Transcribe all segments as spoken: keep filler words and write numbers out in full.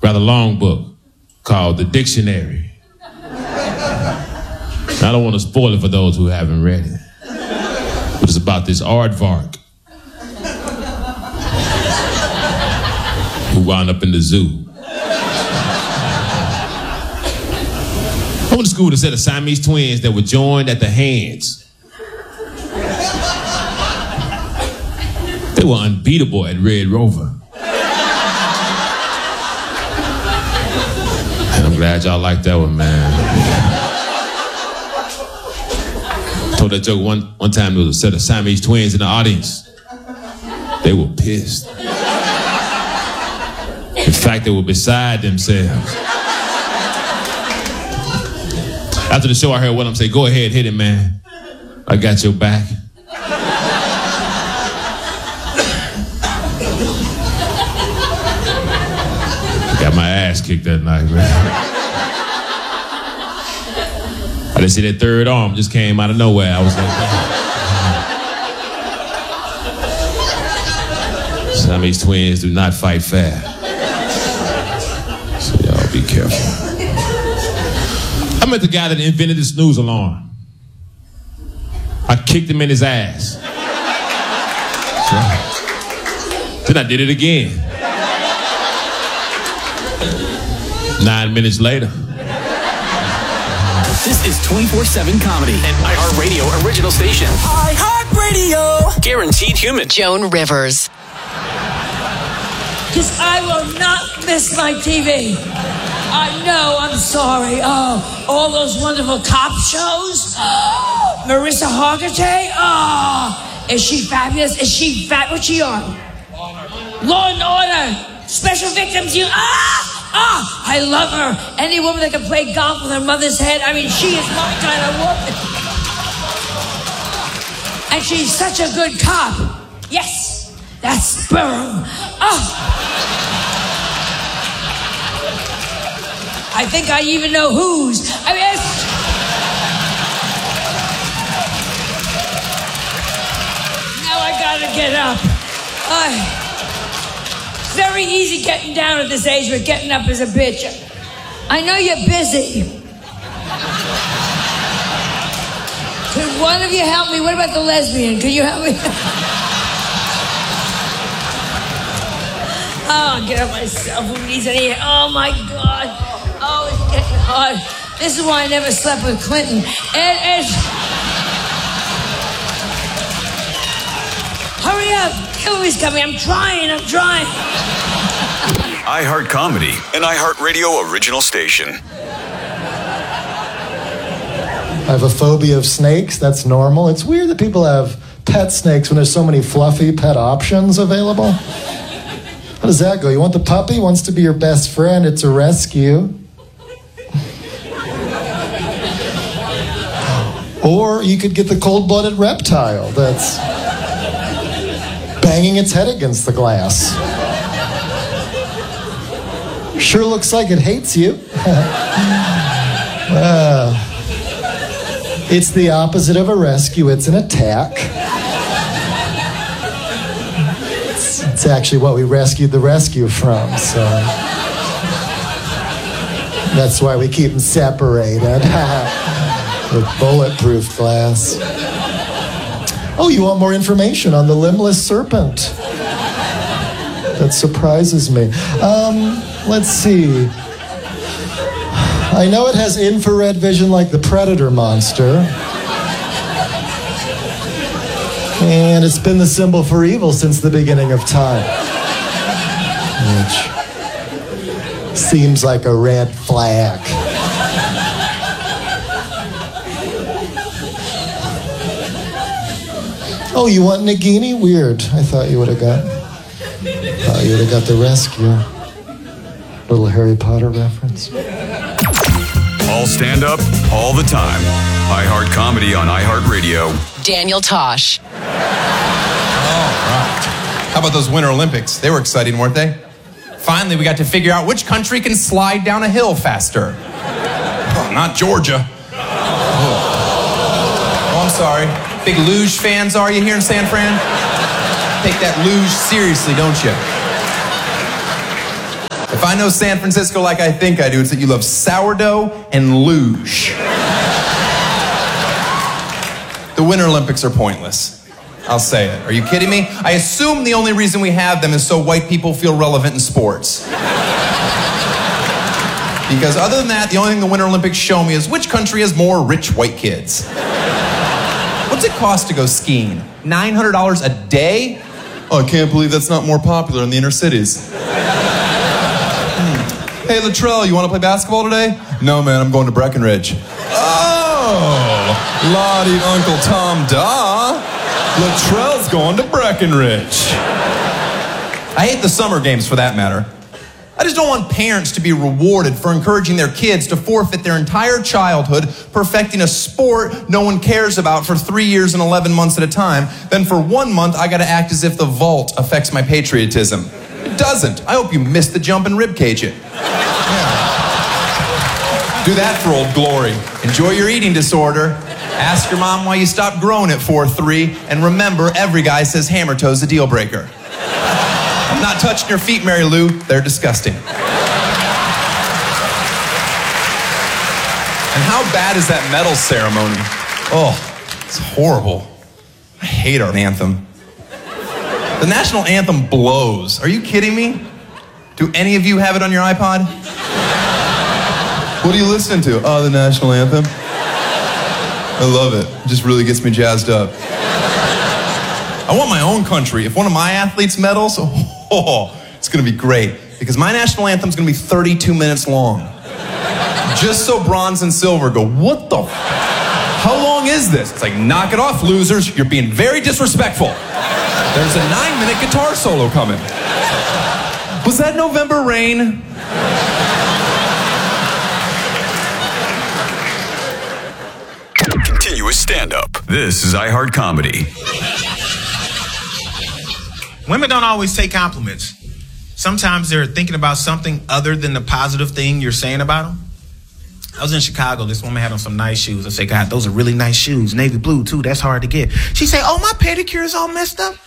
got a long book called The Dictionary. I don't want to spoil it for those who haven't read it. But it's about this aardvark who wound up in the zoo. I went to school with a set of Siamese twins that were joined at the hands. They were unbeatable at Red Rover. And I'm glad y'all liked that one, man. I told that joke one, one time. There was a set of Siamese twins in the audience. They were pissed. In fact, they were beside themselves. After the show, I heard one of them say, "Go ahead, hit it, man. I got your back." Got my ass kicked that night, man. I didn't see that third arm just came out of nowhere. I was like, oh. Siamese twins do not fight fair. So y'all be careful. I met the guy that invented the snooze alarm. I kicked him in his ass. So, then I did it again. Nine minutes later. This is twenty-four seven Comedy, an iHeartRadio original station. iHeartRadio. Guaranteed human. Joan Rivers. Because I will not miss my T V. I know, I'm sorry. Oh, all those wonderful cop shows. Oh, Marissa Hargitay. Oh, is she fabulous? Is she fat? What's she on? Law and Order. Special Victims Unit. Ah! Ah! I love her. Any woman that can play golf with her mother's head. I mean, she is my kind of woman. And she's such a good cop. Yes, that's Burrow. Oh! I think I even know whose. I mean, it's... Now I gotta get up. Uh, very easy getting down at this age, but getting up is a bitch. I know you're busy. Could one of you help me? What about the lesbian? Could you help me? Oh, I'll get up myself. Who needs any? Oh my God. Oh, it's getting hard. This is why I never slept with Clinton. It is. Hurry up. Hillary's coming. I'm trying. I'm trying. iHeart Comedy, an iHeartRadio original station. I have a phobia of snakes. That's normal. It's weird that people have pet snakes when there's so many fluffy pet options available. How does that go? You want the puppy? Wants to be your best friend. It's a rescue. Or you could get the cold-blooded reptile that's banging its head against the glass. Sure looks like it hates you. uh, it's the opposite of a rescue. It's an attack. It's, it's actually what we rescued the rescue from, so that's why we keep them separated with bulletproof glass. Oh, you want more information on the limbless serpent? That surprises me. Um, let's see. I know it has infrared vision like the Predator monster. And it's been the symbol for evil since the beginning of time. Which seems like a red flag. Oh, you want Nagini? Weird. I thought you would have got... thought you would have got the rescue. Little Harry Potter reference. All stand up, all the time. iHeart Comedy on iHeartRadio. Daniel Tosh. All right. How about those Winter Olympics? They were exciting, weren't they? Finally, we got to figure out which country can slide down a hill faster. Oh, not Georgia. Oh, oh I'm sorry. Big luge fans are you here in San Fran? Take that luge seriously, don't you? If If I know San Francisco like I think I do, it's that you love sourdough and luge. The Winter Olympics are pointless. I'll say it. Are you kidding me? I assume the only reason we have them is so white people feel relevant in sports. Because other than that, the only thing the Winter Olympics show me is which country has more rich white kids. What's it cost to go skiing? nine hundred dollars a day? Oh, I can't believe that's not more popular in the inner cities. hmm. Hey, Latrell, you want to play basketball today? No, man, I'm going to Breckenridge. Oh, Lottie Uncle Tom Da. Latrell's going to Breckenridge. I hate the summer games for that matter. I just don't want parents to be rewarded for encouraging their kids to forfeit their entire childhood perfecting a sport no one cares about for three years and eleven months at a time. Then for one month, I gotta act as if the vault affects my patriotism. It doesn't. I hope you missed the jump and ribcage it. Yeah. Do that for Old Glory. Enjoy your eating disorder. Ask your mom why you stopped growing at four three, and remember, every guy says hammer toe's a deal breaker. I'm not touching your feet, Mary Lou. They're disgusting. And how bad is that medal ceremony? Oh, it's horrible. I hate our anthem. The national anthem blows. Are you kidding me? Do any of you have it on your iPod? What are you listening to? Oh, the national anthem. I love it. It just really gets me jazzed up. I want my own country. If one of my athletes medals, oh, it's going to be great. Because my national anthem's going to be thirty-two minutes long. Just so bronze and silver go, what the f- How long is this? It's like, knock it off, losers. You're being very disrespectful. There's a nine-minute guitar solo coming. Was that November Rain? Continuous stand-up. This is iHeart Comedy. Women don't always take compliments. Sometimes they're thinking about something other than the positive thing you're saying about them. I was in Chicago. This woman had on some nice shoes. I say, God, those are really nice shoes. Navy blue, too. That's hard to get. She say, oh, my pedicure is all messed up.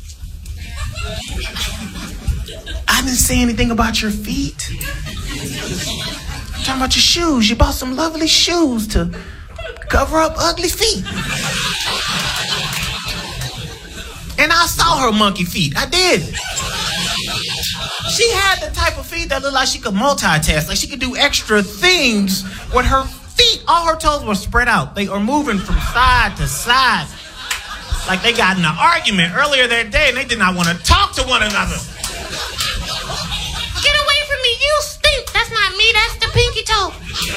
I didn't say anything about your feet. I'm talking about your shoes. You bought some lovely shoes to cover up ugly feet. And I saw her monkey feet. I did. She had the type of feet that looked like she could multitask. Like she could do extra things with her feet. All her toes were spread out. They are moving from side to side. Like they got in an argument earlier that day and they did not want to talk to one another. Get away from me. You stink. That's not me. That's the pinky toe.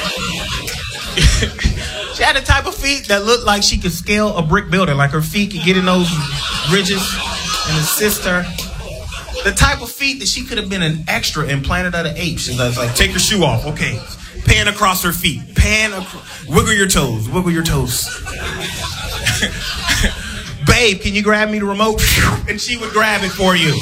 She had the type of feet that looked like she could scale a brick building. Like her feet could get in those ridges and assist her. The type of feet that she could have been an extra in Planet of the Apes. She was like, take your shoe off. Okay. Pan across her feet. Pan across. Wiggle your toes. Wiggle your toes. Babe, can you grab me the remote? And she would grab it for you.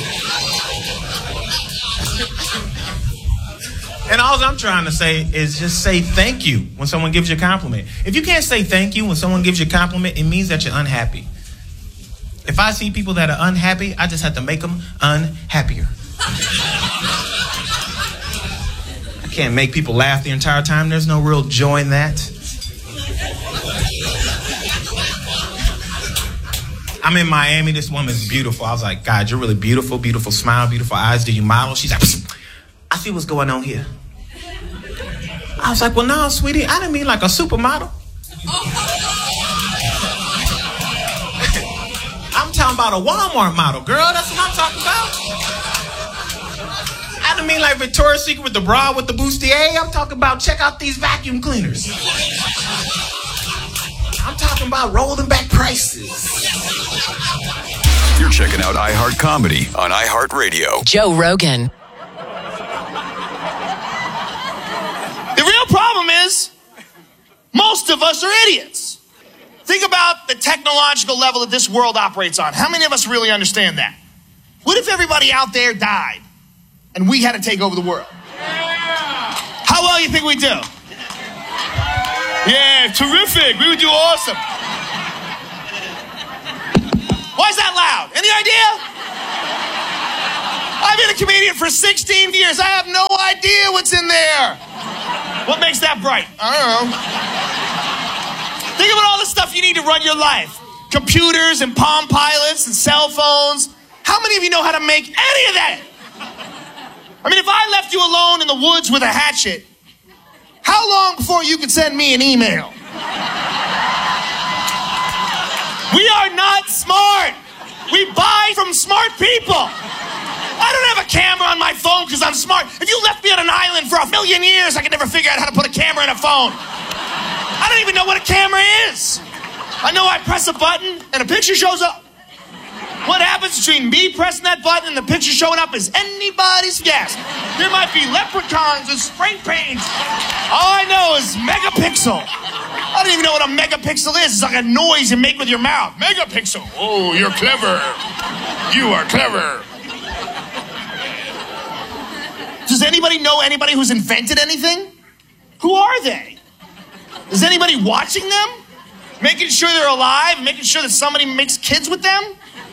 And all I'm trying to say is just say thank you when someone gives you a compliment. If you can't say thank you when someone gives you a compliment, it means that you're unhappy. If I see people that are unhappy, I just have to make them unhappier. I can't make people laugh the entire time. There's no real joy in that. I'm in Miami. This woman's beautiful. I was like, God, you're really beautiful. Beautiful smile, beautiful eyes. Do you model? She's like, I see what's going on here. I was like, well, no, sweetie, I didn't mean like a supermodel. I'm talking about a Walmart model, girl. That's what I'm talking about. I didn't mean like Victoria's Secret with the bra with the bustier. I'm talking about check out these vacuum cleaners. I'm talking about rolling back prices. You're checking out iHeart Comedy on iHeartRadio. Joe Rogan. The real problem is most of us are idiots. Think about the technological level that this world operates on. How many of us really understand that? What if everybody out there died and we had to take over the world? How well you think we'd do? Yeah, terrific. We would do awesome. Why is that loud? Any idea? I've been a comedian for sixteen years. I have no what's in there. What makes that bright? I don't know. Think about all the stuff you need to run your life. Computers and Palm Pilots and cell phones. How many of you know how to make any of that? I mean, if I left you alone in the woods with a hatchet, how long before you could send me an email? We are not smart. We buy from smart people. I don't have a camera on my phone because I'm smart. If you left me on an island for a million years, I could never figure out how to put a camera in a phone. I don't even know what a camera is. I know I press a button and a picture shows up. What happens between me pressing that button and the picture showing up is anybody's guess. There might be leprechauns and spray paint. All I know is megapixel. I don't even know what a megapixel is. It's like a noise you make with your mouth. Megapixel. Oh, you're clever. You are clever. Does anybody know anybody who's invented anything? Who are they? Is anybody watching them? Making sure they're alive? Making sure that somebody makes kids with them?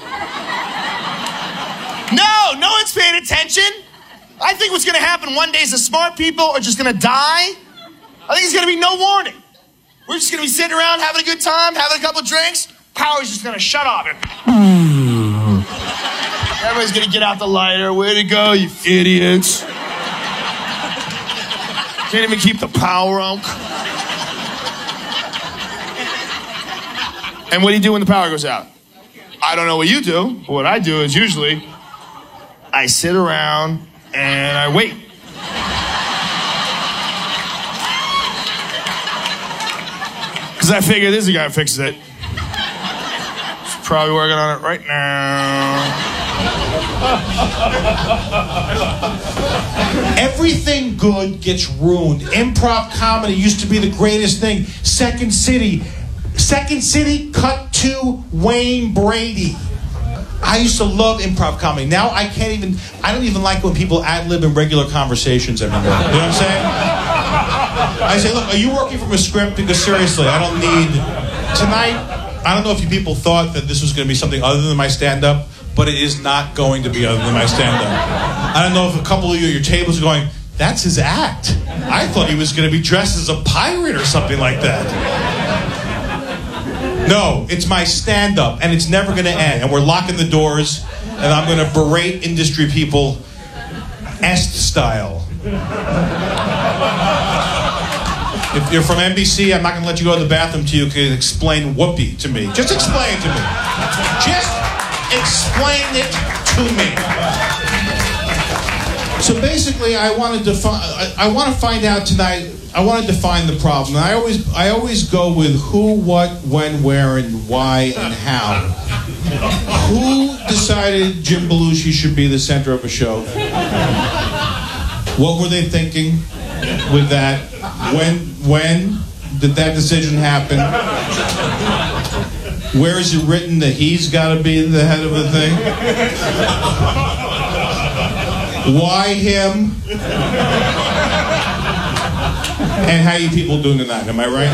No, no one's paying attention. I think what's going to happen one day is the smart people are just going to die. I think there's going to be no warning. We're just going to be sitting around having a good time, having a couple of drinks. Power's just going to shut off. Everybody's going to get out the lighter. Way to go, you idiots. Can't even keep the power on. And what do you do when the power goes out? I don't know what you do, but what I do is usually I sit around and I wait. Because I figure this is the guy who fixes it. He's probably working on it right now. Everything good gets ruined. Improv comedy used to be the greatest thing. Second City. Second City, cut to Wayne Brady. I used to love improv comedy. Now I can't even, I don't even like when people ad-lib in regular conversations anymore. You know what I'm saying? I say, look, are you working from a script? Because seriously, I don't need, tonight, I don't know if you people thought that this was going to be something other than my stand-up, but it is not going to be other than my stand-up. I don't know if a couple of you at your tables are going, that's his act. I thought he was going to be dressed as a pirate or something like that. No, it's my stand-up, and it's never going to end. And we're locking the doors, and I'm going to berate industry people Est style. If you're from N B C, I'm not going to let you go to the bathroom till you can explain whoopee to me. Just explain it to me. Just explain it to me. So basically, I wanted to fi- I, I want to find out tonight. I want to define the problem. I always, I always go with who, what, when, where, and why, and how. Who decided Jim Belushi should be the center of a show? What were they thinking with that? When, when did that decision happen? Where is it written that he's got to be the head of the thing? Why him? And how you people doing tonight? Am I right,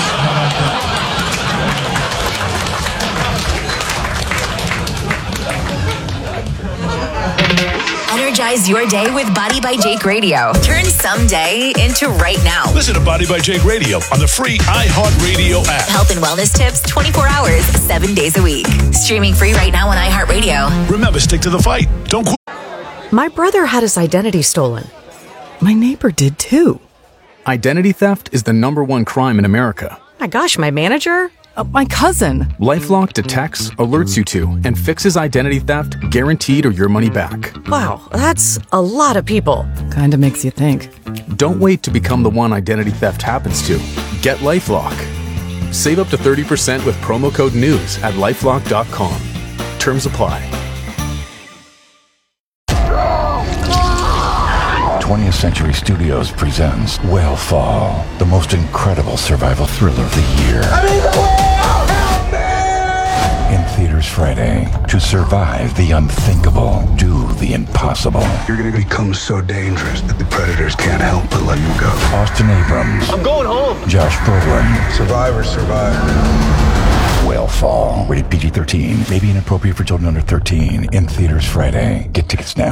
ladies? Energize your day with Body by Jake Radio. Turn someday into right now. Listen to Body by Jake Radio on the free iHeartRadio app. Health and wellness tips twenty-four hours, seven days a week. Streaming free right now on iHeartRadio. Remember, stick to the fight. Don't quit. My brother had his identity stolen. My neighbor did too. Identity theft is the number one crime in America. My gosh, my manager? Uh, my cousin. LifeLock detects, alerts you to, and fixes identity theft guaranteed or your money back. Wow, that's a lot of people. Kinda makes you think. Don't wait to become the one identity theft happens to. Get LifeLock. Save up to thirty percent with promo code NEWS at lifelock dot com. Terms apply. twentieth Century Studios presents Whale Fall, the most incredible survival thriller of the year. I'm in the whale! Help me! In theaters Friday. To survive the unthinkable, do the impossible. You're gonna become so dangerous that the predators can't help but let you go. Austin Abrams. I'm going home. Josh Brolin. Survivors survive. Whale Fall. Rated P G thirteen. May be inappropriate for children under thirteen. In theaters Friday. Get tickets now.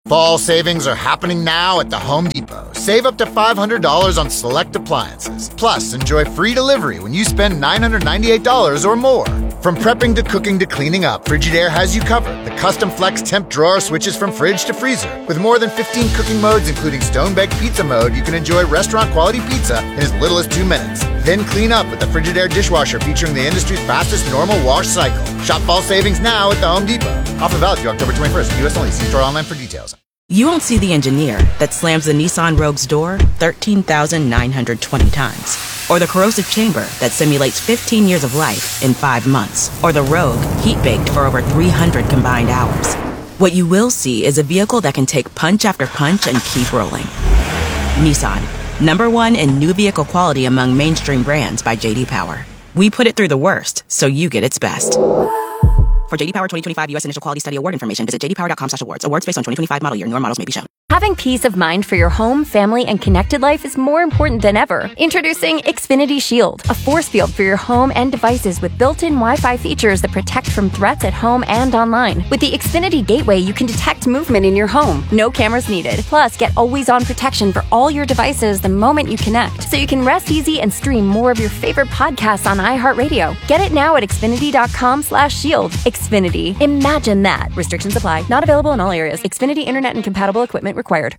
Fall savings are happening now at the Home Depot. Save up to five hundred dollars on select appliances. Plus, enjoy free delivery when you spend nine hundred ninety-eight dollars or more. From prepping to cooking to cleaning up, Frigidaire has you covered. The custom flex temp drawer switches from fridge to freezer. With more than fifteen cooking modes, including stone-baked pizza mode, you can enjoy restaurant-quality pizza in as little as two minutes. Then clean up with the Frigidaire dishwasher featuring the industry's fastest normal wash cycle. Shop fall savings now at the Home Depot. Offer valid through October twenty-first. U S only. See store online for details. You won't see the engineer that slams the Nissan Rogue's door thirteen thousand nine hundred twenty times. Or the corrosive chamber that simulates fifteen years of life in five months. Or the Rogue heat-baked for over three hundred combined hours. What you will see is a vehicle that can take punch after punch and keep rolling. Nissan, number one in new vehicle quality among mainstream brands by J D Power. We put it through the worst, so you get its best. For J D Power twenty twenty-five U S Initial Quality Study Award information, visit j d power dot com slash awards. Awards based on twenty twenty-five model year. Newer models may be shown. Having peace of mind for your home, family, and connected life is more important than ever. Introducing Xfinity Shield, a force field for your home and devices with built-in Wi-Fi features that protect from threats at home and online. With the Xfinity Gateway, you can detect movement in your home. No cameras needed. Plus, get always-on protection for all your devices the moment you connect, so you can rest easy and stream more of your favorite podcasts on iHeartRadio. Get it now at xfinity dot com slash shield. Xfinity. Imagine that. Restrictions apply. Not available in all areas. Xfinity Internet and compatible equipment required.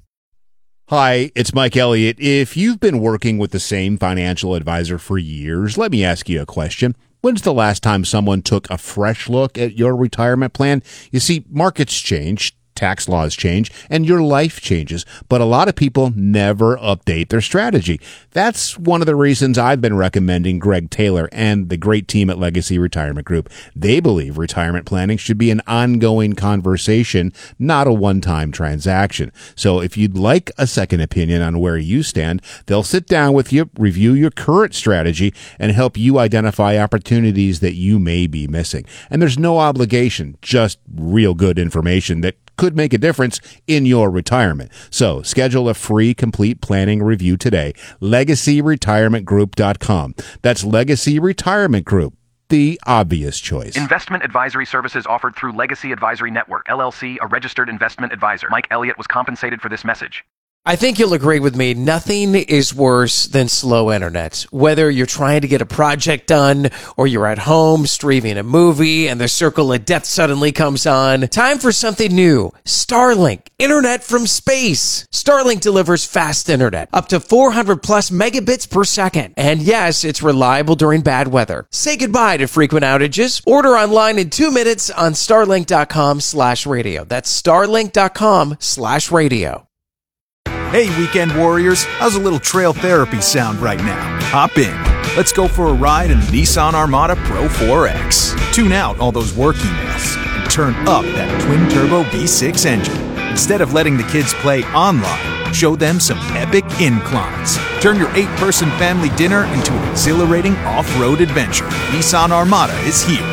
Hi, it's Mike Elliott. If you've been working with the same financial advisor for years, let me ask you a question. When's the last time someone took a fresh look at your retirement plan? You see, markets change, tax laws change, and your life changes, but a lot of people never update their strategy. That's one of the reasons I've been recommending Greg Taylor and the great team at Legacy Retirement Group. They believe retirement planning should be an ongoing conversation, not a one-time transaction. So if you'd like a second opinion on where you stand, they'll sit down with you, review your current strategy, and help you identify opportunities that you may be missing. And there's no obligation, just real good information that could make a difference in your retirement. So schedule a free complete planning review today. legacy retirement group dot com. That's Legacy Retirement Group, the obvious choice. Investment advisory services offered through Legacy Advisory Network, L L C, a registered investment advisor. Mike Elliott was compensated for this message. I think you'll agree with me. Nothing is worse than slow internet. Whether you're trying to get a project done or you're at home streaming a movie and the circle of death suddenly comes on. Time for something new. Starlink. Internet from space. Starlink delivers fast internet. Up to four hundred plus megabits per second. And yes, it's reliable during bad weather. Say goodbye to frequent outages. Order online in two minutes on starlink dot com slash radio. That's starlink dot com slash radio. Hey, weekend warriors, how's a little trail therapy sound right now? Hop in. Let's go for a ride in the Nissan Armada Pro four X. Tune out all those work emails and turn up that twin-turbo V six engine. Instead of letting the kids play online, show them some epic inclines. Turn your eight-person family dinner into an exhilarating off-road adventure. Nissan Armada is here.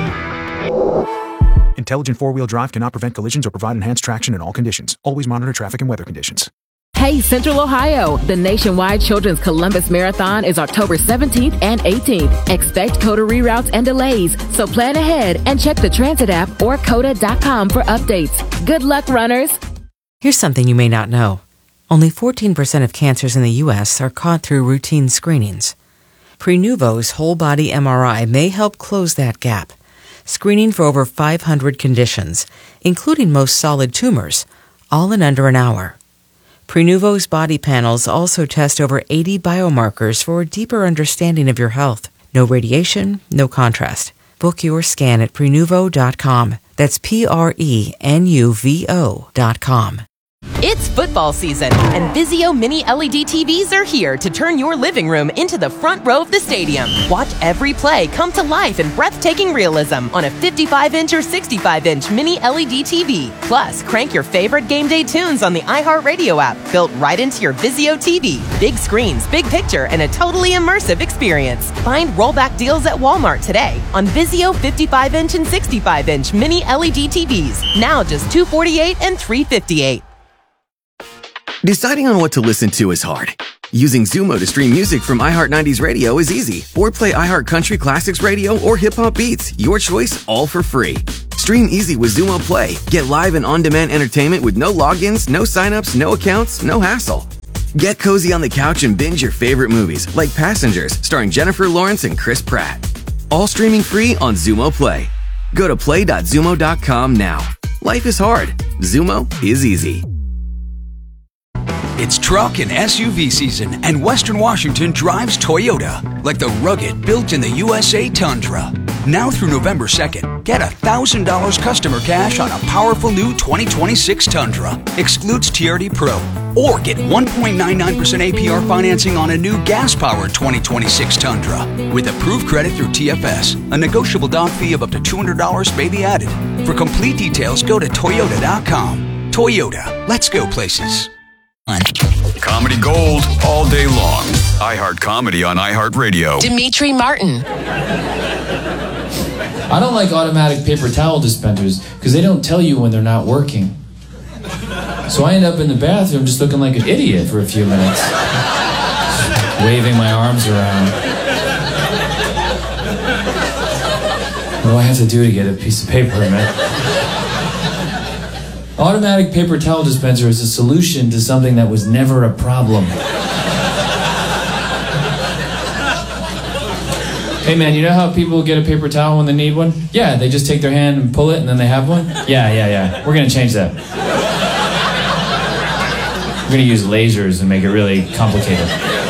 Intelligent four-wheel drive cannot prevent collisions or provide enhanced traction in all conditions. Always monitor traffic and weather conditions. Hey, Central Ohio! The nationwide Children's Columbus Marathon is October seventeenth and eighteenth. Expect COTA reroutes and delays, so plan ahead and check the transit app or coda dot com for updates. Good luck, runners! Here's something you may not know. Only fourteen percent of cancers in the U S are caught through routine screenings. Prenuvo's whole-body M R I may help close that gap, screening for over five hundred conditions, including most solid tumors, all in under an hour. Prenuvo's body panels also test over eighty biomarkers for a deeper understanding of your health. No radiation, no contrast. Book your scan at prenuvo dot com. That's P R E N U V O dot com. It's football season, and Vizio Mini L E D T Vs are here to turn your living room into the front row of the stadium. Watch every play come to life in breathtaking realism on a fifty-five inch or sixty-five inch Mini L E D T V. Plus, crank your favorite game day tunes on the iHeartRadio app, built right into your Vizio T V. Big screens, big picture, and a totally immersive experience. Find rollback deals at Walmart today on Vizio fifty-five inch and sixty-five inch Mini L E D T Vs. Now just two hundred forty-eight dollars and three hundred fifty-eight dollars. Deciding on what to listen to is hard. Using Zumo to stream music from iHeart nineties Radio is easy. Or play iHeart Country Classics Radio or Hip Hop Beats. Your choice, all for free. Stream easy with Xumo Play. Get live and on-demand entertainment with no logins, no signups, no accounts, no hassle. Get cozy on the couch and binge your favorite movies, like Passengers, starring Jennifer Lawrence and Chris Pratt. All streaming free on Xumo Play. Go to play dot xumo dot com now. Life is hard. Xumo is easy. It's truck and S U V season, and Western Washington drives Toyota, like the rugged, built in the U S A Tundra. Now through November second, get one thousand dollars customer cash on a powerful new twenty twenty-six Tundra. Excludes T R D Pro. Or get one point nine nine percent A P R financing on a new gas-powered twenty twenty-six Tundra. With approved credit through T F S. A negotiable down fee of up to two hundred dollars may be added. For complete details, go to toyota dot com. Toyota. Let's go places. Comedy gold all day long. iHeart Comedy on iHeartRadio. Dimitri Martin. I don't like automatic paper towel dispensers because they don't tell you when they're not working. So I end up in the bathroom just looking like an idiot for a few minutes, waving my arms around. What do I have to do to get a piece of paper, man? Automatic paper towel dispenser is a solution to something that was never a problem. Hey man, you know how people get a paper towel when they need one? Yeah, they just take their hand and pull it and then they have one? Yeah, yeah, yeah. We're gonna change that. We're gonna use lasers and make it really complicated.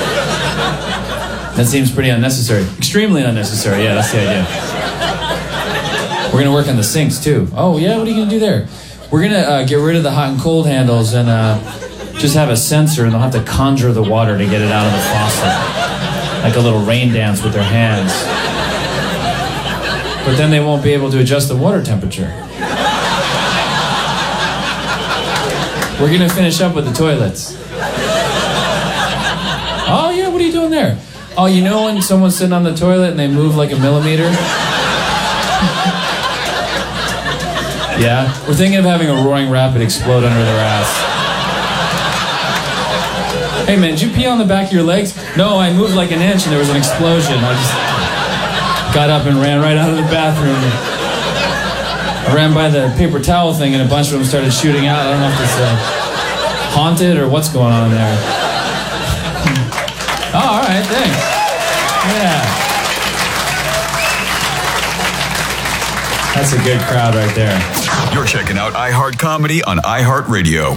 That seems pretty unnecessary. Extremely unnecessary, yeah, that's the idea. We're gonna work on the sinks too. Oh yeah, what are you gonna do there? We're gonna uh, get rid of the hot and cold handles and uh, just have a sensor, and they'll have to conjure the water to get it out of the faucet. Like a little rain dance with their hands. But then they won't be able to adjust the water temperature. We're gonna finish up with the toilets. Oh yeah, what are you doing there? Oh, you know when someone's sitting on the toilet and they move like a millimeter? Yeah, we're thinking of having a roaring rapid explode under their ass. Hey man, did you pee on the back of your legs? No, I moved like an inch and there was an explosion. I just got up and ran right out of the bathroom. I ran by the paper towel thing and a bunch of them started shooting out. I don't know if it's uh, haunted or what's going on there. Oh, all right, thanks. Yeah. That's a good crowd right there. You're checking out iHeart Comedy on iHeartRadio.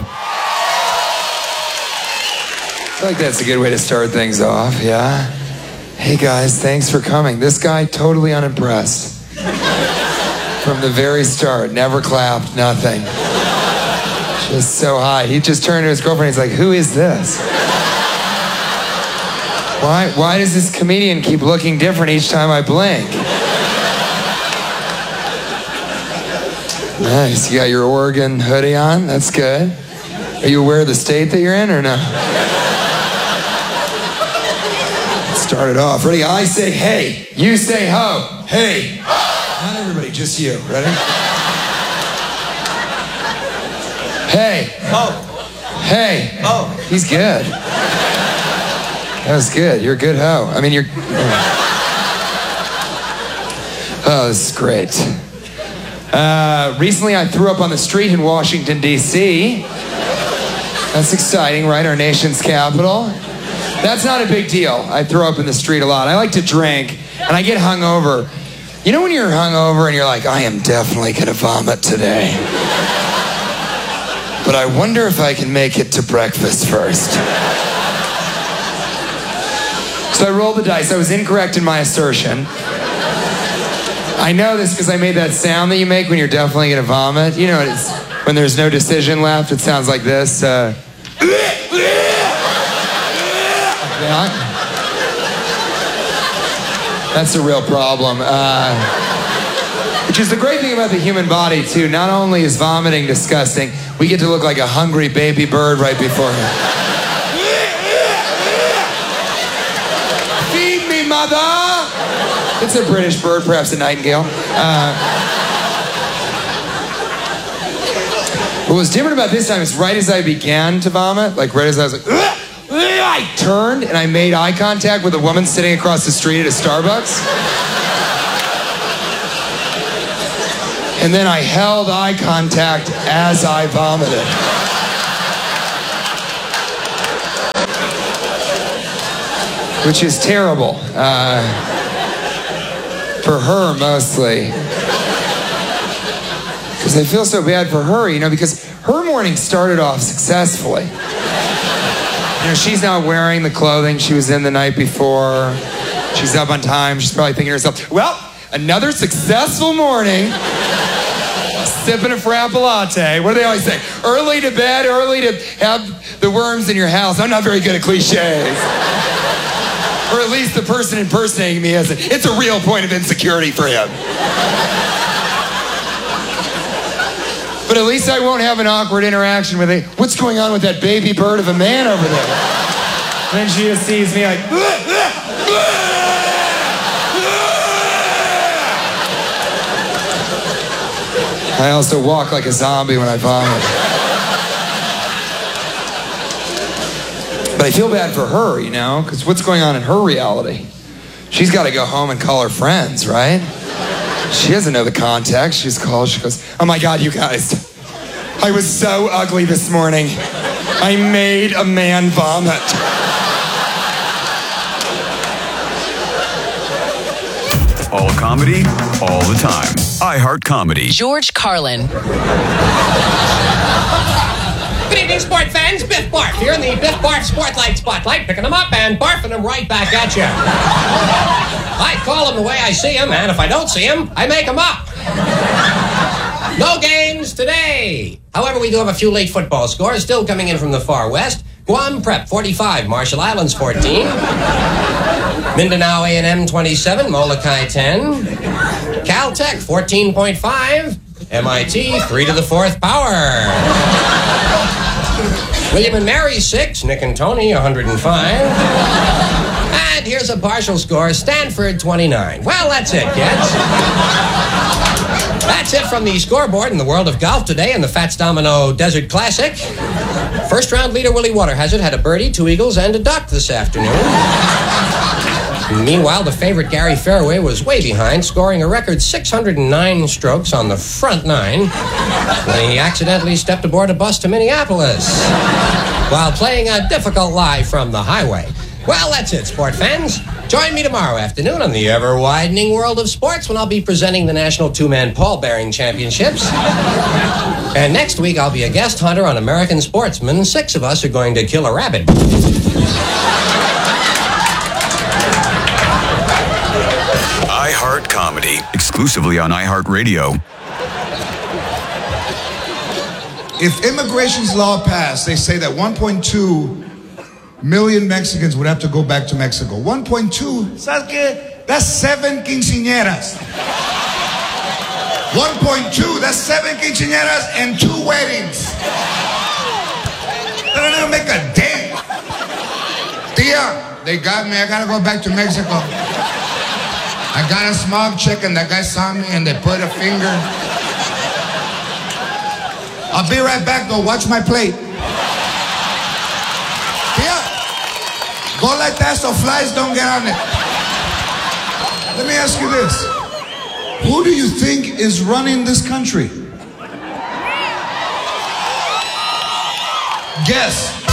I feel like that's a good way to start things off, yeah? Hey guys, thanks for coming. This guy, totally unimpressed. From the very start, never clapped, nothing. Just so high. He just turned to his girlfriend, he's like, who is this? Why, why does this comedian keep looking different each time I blink? Nice, you got your Oregon hoodie on, that's good. Are you aware of the state that you're in or no? Start it off. Ready? I say hey. You say ho. Hey. Not everybody, just you. Ready? Hey. Ho. Hey. Ho. He's good. That was good. You're a good ho. I mean, you're... Oh, this is great. Uh, recently, I threw up on the street in Washington, D C That's exciting, right? Our nation's capital. That's not a big deal. I throw up in the street a lot. I like to drink, and I get hungover. You know when you're hungover and you're like, I am definitely going to vomit today. But I wonder if I can make it to breakfast first. So I rolled the dice. I was incorrect in my assertion. I know this because I made that sound that you make when you're definitely going to vomit. You know, it's when there's no decision left, it sounds like this. Uh, Yeah. That's a real problem. Uh, which is the great thing about the human body, too. Not only is vomiting disgusting, we get to look like a hungry baby bird right before him. Feed me, mother! It's a British bird, perhaps a nightingale. Uh, what was different about this time is right as I began to vomit, like right as I was like, ugh! I turned and I made eye contact with a woman sitting across the street at a Starbucks. And then I held eye contact as I vomited. Which is terrible. Uh, for her, mostly. Because I feel so bad for her, you know, because her morning started off successfully. You know, she's not wearing the clothing she was in the night before. She's up on time. She's probably thinking to herself, well, another successful morning. Sipping a Frappa latte. What do they always say? Early to bed, early to have the worms in your house. I'm not very good at cliches. Or at least the person impersonating me isn't. It's a real point of insecurity for him. But at least I won't have an awkward interaction with it. What's going on with that baby bird of a man over there? Then she just sees me like, I also walk like a zombie when I vomit. But I feel bad for her, you know, because what's going on in her reality? She's got to go home and call her friends, right? She doesn't know the context. She just calls, she goes, oh my God, you guys. I was so ugly this morning. I made a man vomit. All comedy, all the time. iHeart Comedy. George Carlin. Good evening, sport fans. Biff Barf here in the Biff Barf Sportlight Spotlight, picking them up and barfing them right back at you. I call them the way I see them, and if I don't see them, I make them up. No games today. However, we do have a few late football scores still coming in from the far west. Guam Prep forty-five, Marshall Islands fourteen. Mindanao A and M twenty-seven, Molokai ten. Caltech fourteen point five. M I T three to the fourth power. William and Mary six, Nick and Tony one hundred five. And here's a partial score, Stanford twenty-nine. Well, that's it, kids. That's it from the scoreboard in the world of golf today in the Fats Domino Desert Classic. First round leader Willie Waterhazard had a birdie, two eagles, and a duck this afternoon. Meanwhile, the favorite Gary Fairway was way behind, scoring a record six hundred nine strokes on the front nine when he accidentally stepped aboard a bus to Minneapolis while playing a difficult lie from the highway. Well, that's it, sport fans. Join me tomorrow afternoon on the ever-widening world of sports when I'll be presenting the National Two-Man Pall Bearing Championships. And next week, I'll be a guest hunter on American Sportsman. Six of us are going to kill a rabbit. iHeart Comedy, exclusively on iHeartRadio. If immigration's law passed, they say that one point two million Mexicans would have to go back to Mexico. one point two, ¿sabes qué? That's seven quinceañeras. one point two, that's seven quinceañeras and two weddings. They don't even make a dent. Tia, they got me. I gotta go back to Mexico. I got a smog check and that guy saw me and they put a finger. I'll be right back though. Watch my plate. Tia, go like that so flies don't get on it. Let me ask you this. Who do you think is running this country? Guess.